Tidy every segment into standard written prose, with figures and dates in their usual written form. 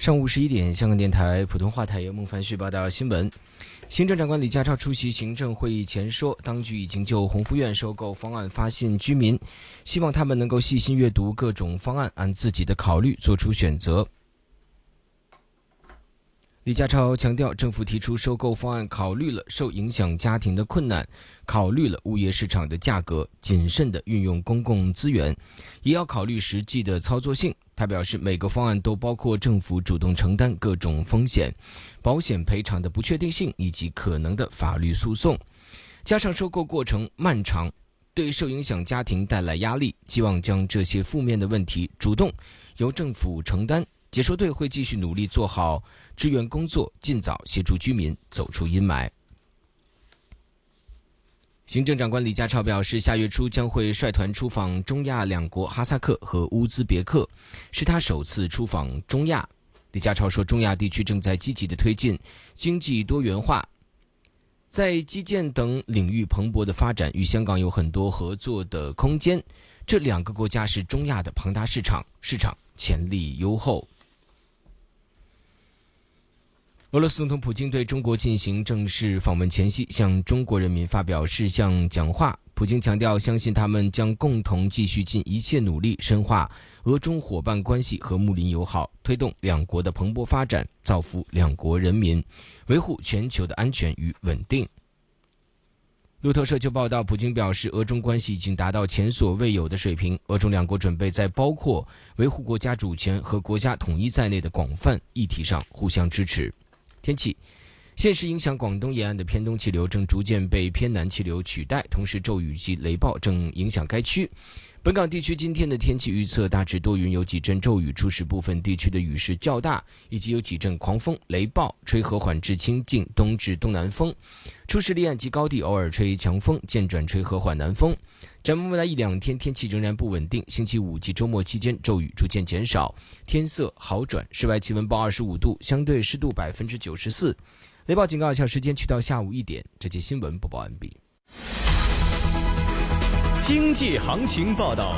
上午11点，香港电台普通话台由孟凡旭报道新闻。行政长官李家超出席行政会议前说，当局已经就鸿福苑收购方案发信居民，希望他们能够细心阅读各种方案，按自己的考虑做出选择。李家超强调，政府提出收购方案考虑了受影响家庭的困难，考虑了物业市场的价格，谨慎地运用公共资源，也要考虑实际的操作性。他表示，每个方案都包括政府主动承担各种风险、保险赔偿的不确定性以及可能的法律诉讼，加上收购过程漫长，对受影响家庭带来压力，希望将这些负面的问题主动由政府承担。解说队会继续努力做好支援工作，尽早协助居民走出阴霾。行政长官李家超表示，下月初将会率团出访中亚两国哈萨克和乌兹别克，是他首次出访中亚。李家超说，中亚地区正在积极地推进经济多元化，在基建等领域蓬勃的发展，与香港有很多合作的空间。这两个国家是中亚的庞大市场潜力优厚。俄罗斯总统普京对中国进行正式访问前夕，向中国人民发表事项讲话。普京强调，相信他们将共同继续尽一切努力，深化俄中伙伴关系和睦邻友好，推动两国的蓬勃发展，造福两国人民，维护全球的安全与稳定。路透社就报道，普京表示，俄中关系已经达到前所未有的水平，俄中两国准备在包括维护国家主权和国家统一在内的广泛议题上互相支持。天气，现时影响广东沿岸的偏东气流正逐渐被偏南气流取代，同时骤雨及雷暴正影响该区。本港地区今天的天气预测大致多云，有几阵骤雨，初时部分地区的雨势较大，以及有几阵狂风雷暴，吹和缓至清劲东至东南风。初时离岸及高地偶尔吹强风，渐转吹和缓南风。展望未来一两天天气仍然不稳定，星期五及周末期间骤雨逐渐减少，天色好转，室外气温报25度，相对湿度94%。雷暴警告有效时间去到下午1点。这节新闻播报完毕。 经济行情报道。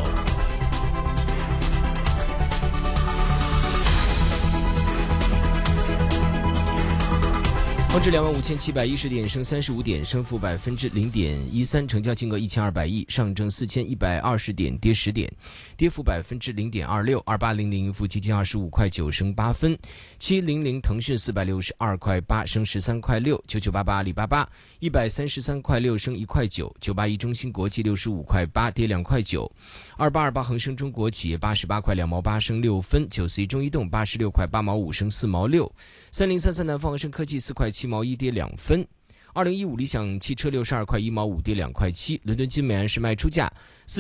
恒指25710点，升35点，升幅0.13%，成交金额1200亿，上证4120点，跌10点，跌幅0.26%，2800盈富基金25块9升8分，700腾讯462块8升13块6，9988阿里巴巴133块6升1块9，981中芯国际65块8跌2块9，2828恒生中国企业88块2毛8升6分，91中移动86块8毛5升4毛6，3033南方恒生科技4块7毛1跌2分，2015理想汽车62块1毛5跌2块7，伦敦金每安士卖出价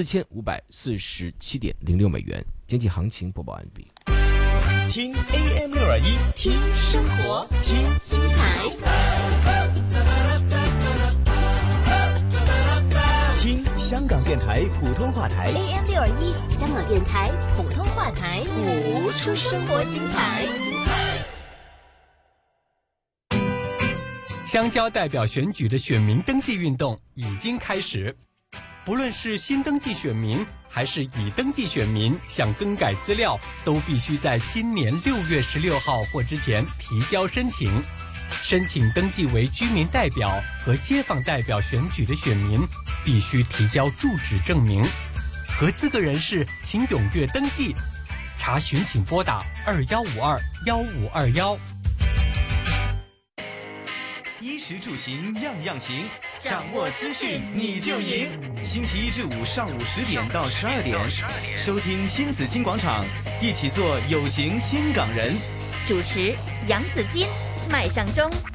4547.06美元。经济行情播报完毕。 听 AM621， 听生活，听精彩， 听香港电台普通话台 AM621，香港电台普通话台，谱出生活精彩。 乡郊代表选举的选民登记运动已经开始，不论是新登记选民还是已登记选民，想更改资料都必须在今年6月16号或之前提交申请。申请登记为居民代表和街坊代表选举的选民必须提交住址证明。合资格人士请踊跃登记，查询请拨打21521521。 衣食住行样样行，掌握资讯你就赢。星期一至五上午10点到12点，收听新紫金广场，一起做有型新港人。 主持杨子金、麦尚中。